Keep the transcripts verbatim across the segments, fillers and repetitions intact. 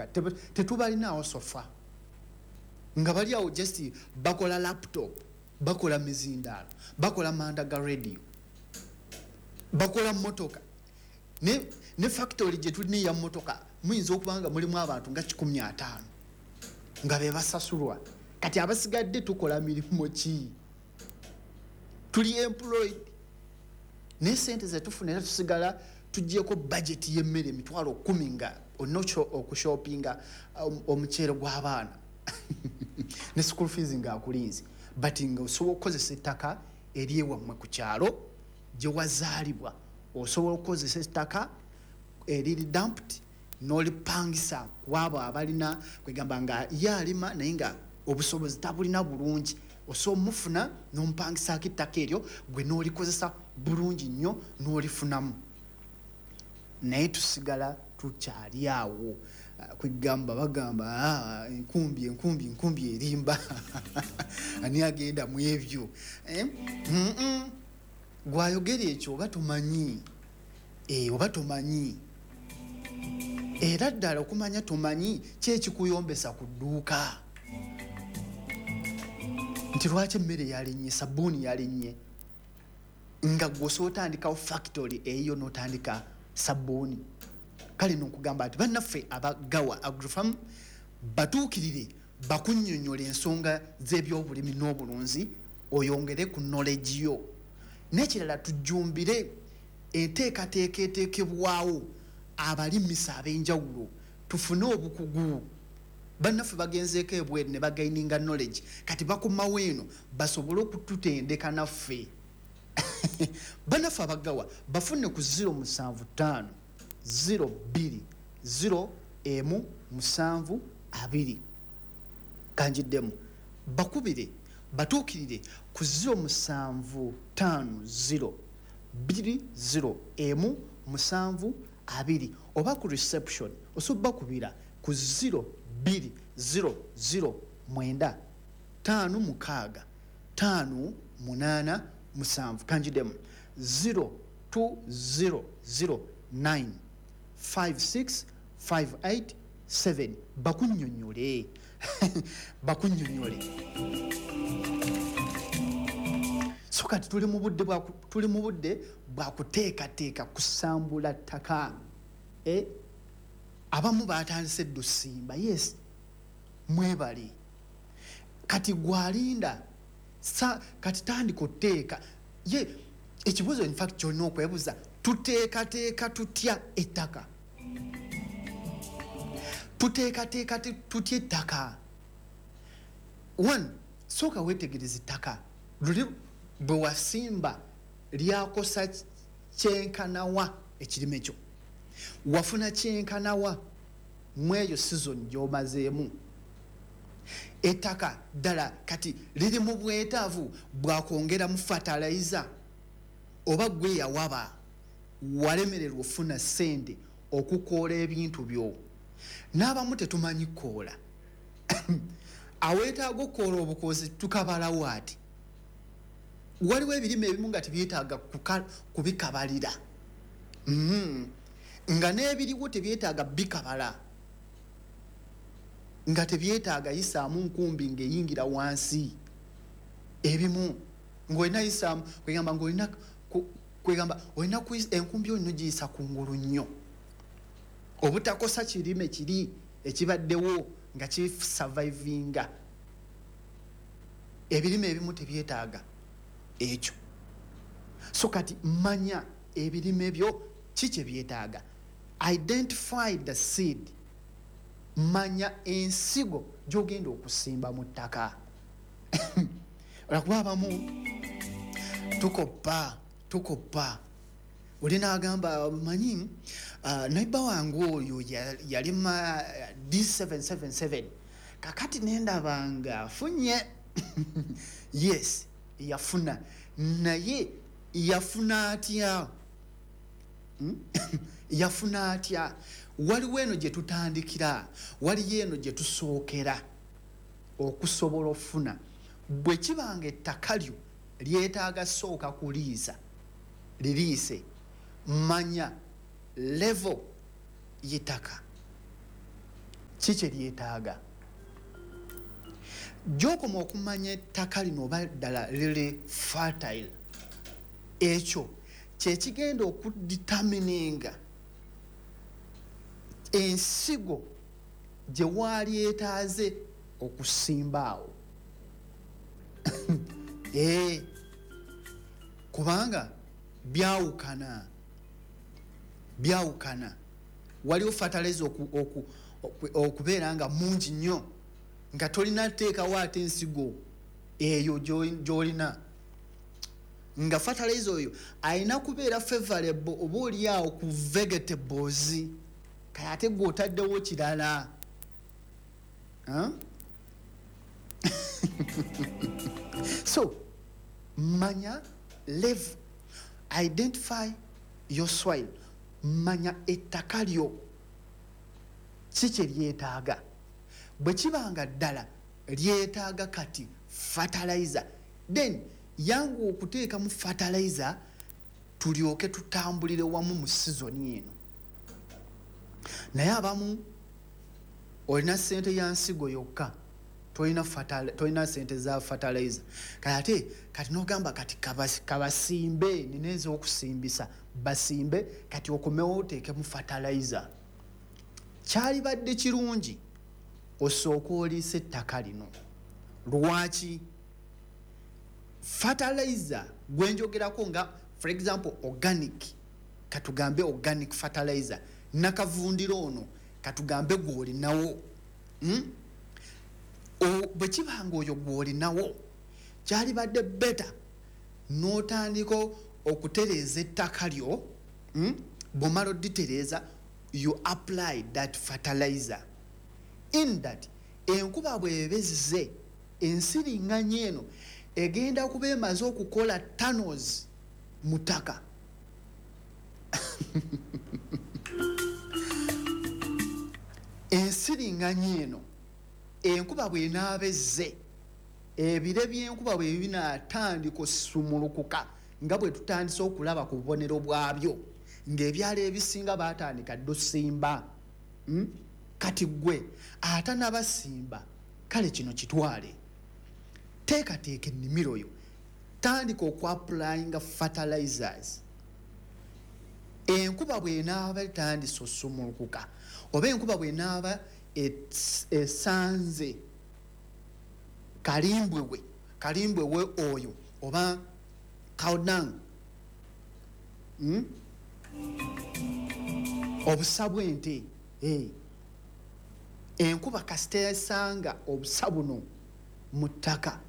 tetubalinawo sofa nga bali awo just bakola laptop bakola mizindalo bakola manda ga radio bakola motoka ne ne factory je tulini ya motoka muyinza okubanga mulimu abantu nga kikumi ataano nga be basasulwa kati abasigadde tukola milimo ki tuli employed ne sente ze tufuna tusigala tujjeko budget y'emmere emitwalo kumi nga onocho okushopinga omuchere gw'abaana ne school fees nga akulinzi but nga osobola okukozesa ettaka eryewammwe ku kyalo gye wazaalibwa osobola okukozesa ettaka eriri dumped n'olipangisa wabo abalina kwegamba nga yalima naye nga obusobozi tabulina bulungi osobola mufuna n'ompangisaako ettaka eryo gwe n'olikozesa bulungi nnyo n'olifunamu naye tusigala tukyali awo kwegamba bagamba enkumbi enkumbi enkumbi erimba ani agenda mu ebyo eh mm -mm. gwayogera ekyo oba tumanyi eh oba tumanyi era ddala okumanya tumanyi kyekikuyombesa ku dduuka nti lwaki emmere yalinnye sabbuuni yalinnye nga gw'osootandikawo factory eyo n'otandika sabbuuni kale n'okugamba ati bannaffe abagawa Agrofarm batuukirire bakunnyonnyola ensonga z'ebyobulimi n'obulunzi oyongere ku knowledge yo n'ekirala tujjumbire enteekateeka eteekebwawo abalimisa ab'enjawulo tufune obukugu bannaffe bagenzeeko ebweru ne bagaininga knowledge kati bakomawo eno basobole okututendeka naffe bannaffe abagawa bafune ku zero musanvu ttaano zero bbiri zero emu musanvu abiri kanjiddemu bakubire batuukirire ku zero musanvu ttaano zero bbiri zero emu musanvu abiri oba ku reception osobola kubira ku zero bbiri zero zero mwenda ttaano mukaaga ttaano munaana musanvu kanjiddemu zero two zero zero nine five six five eight seven bakunnyonnyole bakunnyonnyole so kati tuli mu budde bwa tuli mu budde bwa kuteekateeka kusambula ttaka eh abamu batandise dusimba yes mwebali kati gwalinda sa kati tandika oteeka ye ekibuzo in fact kyonna okwebuza tuteekateeka tutya ettaka tuteekateeka tutya ettaka one sooka weetegereza ettaka luli bwe wasimba lyakosa kyenkanawa ekirime ekyo wafuna kyenkanawa mweyo season gy'omazeemu ettaka ddala kati liri mu bwetaavu bwakwongeramu fertilizer oba gwe yawaba walemererwa ofuna ssente okukoola ebintu byo n'abamu tetumanyi koola aweetaaga okukoola obukozi tukabalawo ati waliwo ebirime ebimu nga tebyetaaga kubikabalira mm-hmm. nga n'ebiriwo tebyetaaga bikabala nga tebyetaaga yisaamu nkumbi ng'eyingira wansi ebimu ng'olina yisaamu kwegamba ng'olina kwegamba olina enkumbi olina giyisa kungulu nnyo obutakosa kirime kiri ekibaddewo nga kisurvivinga ebirime ebimu tebyetaaga ekyo so kati manya ebirime byo kiki byetaaga identify the seed manya ensigo gy'ogenda okusimba mu ttaka olwakuba abamu tukoppa tukoppa olina agamba manyi uh, naiba wange oyo yalima D seven seven seven kakati nendabanga afunye yes yafuna naye yafuna atya hmm? yafuna atya waliwo eno gye tutandikira waliyo eno gye tusookera okusobola ofuna bwe kibanga ettaka lyo lyetaaga sooka kuliisa liriise manya level y'ettaka kiki lyetaaga gy'okoma okumanya ettaka lino oba ddala liri fertile ekyo kyekigenda okuditamininga ensigo gye walyetaaze okusimbaawo ee kubanga byawukana byawukana waliwo fertilizer oku, oku, oku, okubeera nga mungi nnyo nga tolina teekawo ate ensigo eyo gy'olina nga fertilizer oyo alina kubeera favorable oba oliawo ku vegetables kale ate gw'otaddewo kirala huh? So manya level, identify your soil, manya ettaka lyo kiki lyetaaga bwe kibanga ddala lyetaaga kati fertilizer then yangu okuteeka mu fertilizer tulyoke tutambulire wamu mu season eno naye abamu olina sente ya nsigo yokka tolina tolina sente za fertilizer kati kati nogamba kati kabasimbe nineza okusimbisa basimbe kati okomewo oteeke mu fertilizer kyali badde kirungi osooka oliisa ettaka lino lwaki fertilizer gwenjogerako nga for example organic katugambe organic fertilizer nakavundiro ono katugambe gwolinawo hmm? bwe kibanga oyo gwolinawo kyali badde beta n'otandika okutereeza ettaka lyo hmm? bw'omala oditereeza you apply that fertilizer in that enkuba bwebezze ensiriŋŋanyi eno egenda kuba emaze okukola tunnels mu ttaka ensiriŋŋanyi eno enkuba bw'enaabezze ebire by'enkuba bwe binaatandika osumulukuka nga bwe tutandise okulaba ku bubonero bwabyo ng'ebyalo ebisinga baatandika dde osimba hmm? kati gwe ate n'abasimba kale kino kitwale teekateeka ennimiro yo tandika okwapulayinga fertilizers enkuba bw'enaaba etandise osumulukuka oba enkuba bw'enaaba esanze kalimbwewe kalimbwewe oyo oba cowdown hmm? obusa bw'ente hey. enkuba kasitesanga obusa buno mu ttaka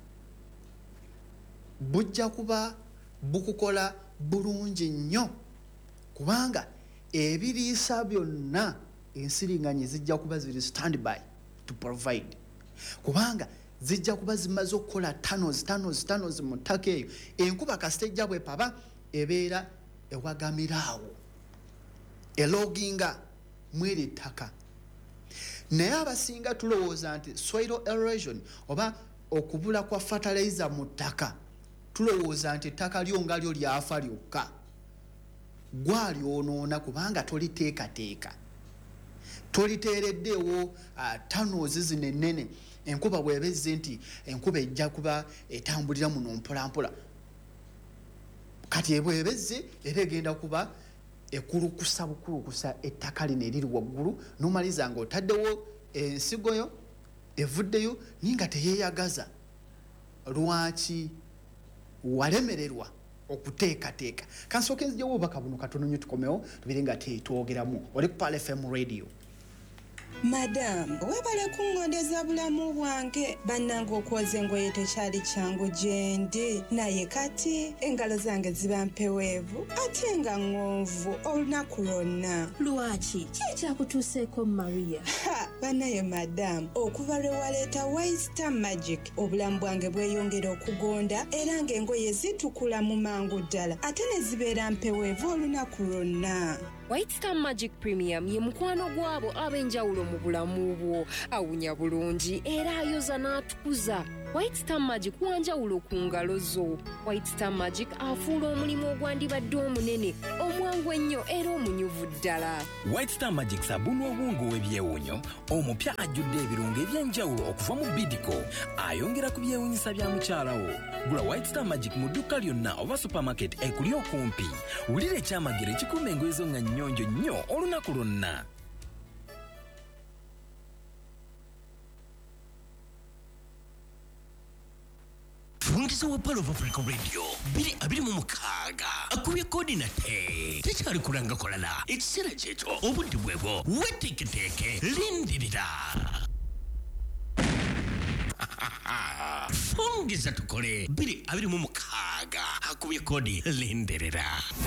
bujja kuba bukukola bulungi nnyo kubanga ebiriisa byonna ensiriŋŋanyi zijja kuba ziri standby to provide kubanga zijja kuba zimaze okukola tunnels tunnels tunnels mu ttaka eyo enkuba kasitejja bwe paba ebeera ewagamirawo eloginga mweri ttaka naye abasinga tulowooza nti soil erosion oba okubula kwa fertilizer mu ttaka tulowooza nti ettaka lyo nga lyo lyafa lyokka gwalyonoona kubanga toliteekateeka toliteereddeewo uh, tunnels zino ennene enkuba bwebezze nti enkuba ejja kuba etambulira muno mpolampola kati ebwebezze era egenda kuba ekulukusa bukulukusa ettaka lino eriri waggulu nomaliza nga otaddewo ensigo yo evuddeyo naye nga teyeeyagaza lwaki walemererwa okuteekateeka kansooke nzijewo obubaka buno katono nnyo tukomewo tubire nga tetwogeramu oli ku Pal F M radio. Madam, webale kungondeza bulamu bwange bannanga okwoza engoye tekyali kyangu gyendi naye kati engalo zange ziba mpeweevu ate nga ŋŋonvu olunaku lwonna. Lwaki kikyakutuuseeko Maria? Ha, bannaye madam, okuva lwe waleeta White Star Magic obulamu bwange bweyongera okugonda era ng'engoye zitukula mu mangu ddala ate ne zibeera mpeweevu olunaku lwonna. White Star Magic Premium ye mukwano gwabo ab'enjawulo mu bulamu bwo. Awunya bulungi era ayoza n'atukuza. White Star Magic wanjawulo ku ngalo zo. White Star Magic afuula omulimu ogwandibadde omunene omwangu mukambwe nnyo era omunyuvu ddala. White Star Magic sabuni w'obwongo w'ebyewuunyo omupya ajjudde ebirungo eby'enjawulo okuva mu Bidco ayongera ku byewuunyisa bya mukyala wo. Gula White Star Magic mu dduuka lyonna oba supermarket ekuli okumpi. Wulira ekyamagero ekikuuma engoye zo nga nnyonjo nnyo olunaku lwonna. Fungiza wa Palo of Africa Radio biri abiri mu mukaga akubye kodi na te tekyali kulanga kolala ekisera kyekyo obudde bwebwo weteketeke lindirira Fungiza tukole biri abiri mu mukaga akubye kodi lindirira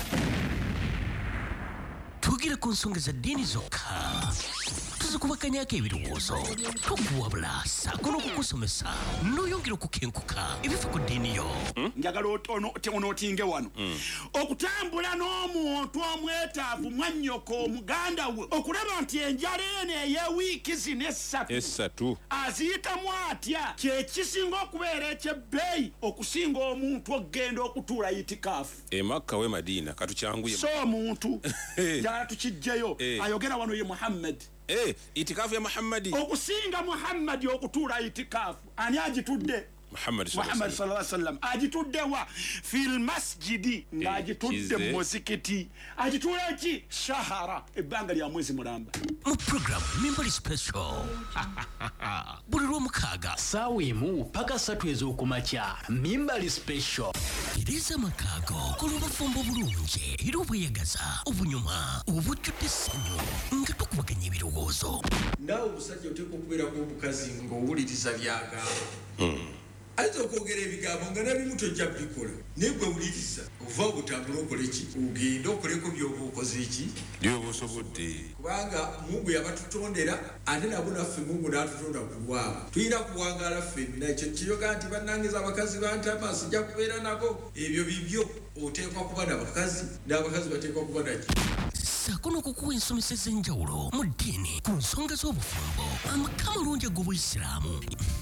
tugira ku nsonga za dini zokka tuzikubakanyako ebirowoozo tokuwabula saako n'okukusomesa n'oyongera okukenkuka ebifa ku ddiini yo njagala onootinge wano okutambula n'omuntu omwetaavu mwannyoko omuganda we okulaba nti enjala eno ey'ewiiki zino essatu essatu aziyitamu atya kyekisinga okubeera ekyebbeeyi okusinga omuntu okgenda okutuula itikaafu emakka we madiina katukyanguye so omuntu njala tukijjeyo ayogera wano ye Muhammad Eh, itikafu ya Muhammadi. Okusinga Muhammadi okutuula itikafu. Ani agitudde? Muhammad sallallahu alaihi wasallam. Agitudde wa fil masjidi nga agitudde mu muzikiti. Agituula ki? Shahara ebbanga lya mwezi mulamba. Mu program Mimbali Special. Buli lw'omukaaga ssaawa emu paka ssatu ez'okumakya Mimbali Special. Iriza makaago kolobafumbo bulungi era obweyagaza obunyuma obujjudde essanyu nga tukubaganya ebirowoozo. Naawe omusajja oteekwa okubeerako omukazi ng'owuliriza byagamba. Ayinza okwogera ebigambo nga nabimu tojja kubikola naye gwe wuliriza ova obutambula okole ki ogenda okoleko by'oba okoze eki by'oba osobodde kubanga Mungu yabatutondera ate nabo naffe Mungu n'atutonda ku lwabwe tulina kuwangaala ffenna ekyo kiyoga nti bannange abakazi bantama sijja kubeera nabo ebyo bibyo oteekwa kuba n'abakazi n'abakazi bateekwa kuba naki saako n'okukuwa ensomesa ez'enjawulo mu ddiini ku nsonga z'obufumbo amaka amalungi ag'Obuyisiraamu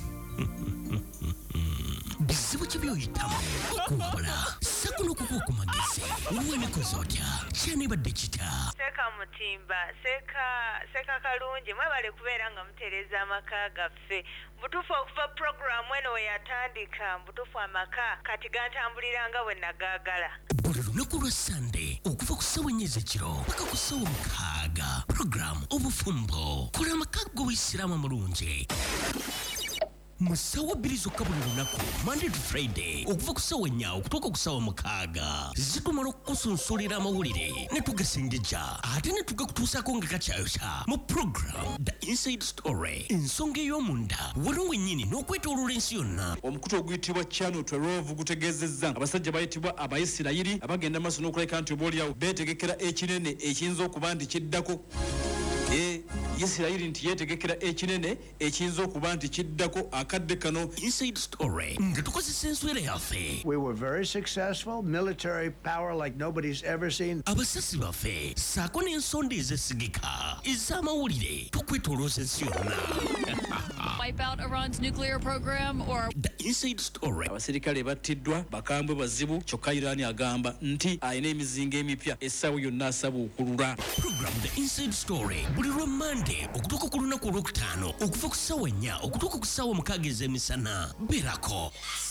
bizibu ki by'oyitamu okuwabula saako n'okukuwa ku magezi wemikoze otya kyanibadde kita seeka mutimba seeka seeka kalungi mwebale kubeera nga mutereeza amaka gaffe butuufu okuva puroguramu eno we yatandika butuufu amaka kati gantambulira nga bwe nagaagala buli lunaku lwa sande okuva ku ssaawa ennya ez'ekiro paka ku ssaawa mukaaga puroguramu obufumbo kola amaka g'Obuyisiraamu amalungi mu ssaawa bbiri zokka buli lunaku Monday to Friday okuva ku ssaawa ennya okutuuka ku ssaawa mukaaga zitumala okukusunsulira amawulire ne tugasengejja ate ne tugakutuusaako nga gakyayokya mu program The Inside Story ensonga ey'omunda wano wennyini n'okwetooloola ensi yonna omukutu oguyitibwa Channel twelve gutegeezezza abasajja bayitibwa Abayisirayiri abagenda maaso n'okulabika nti obaolyawo beetegekera ekinene ekiyinza okuba nti kiddako Eh, Isirayiri nti yeetegekera ekinene ekiyinza okuba nti kiddako akadde kano Inside Story nga tukozesa enswera yaffe. We were very successful, military power like nobody's ever seen. Abasasi baffe saako n'ensonda ezesigika ez'amawulire tukwetolooza ensi yonna. Wipe out Iran's nuclear program or The Inside Story. Abasirikale battiddwa bakambwe bazibu kyokka Iran agamba nti ayina emizinga emipya essaawa yonna asaba okulula. Program The Inside Story buli lwa Monday okutuuka ku lunaku olwokutaano okuva ku ssaawa ennya okutuuka ku ssaawa mukaaga ez'emisana. Berako.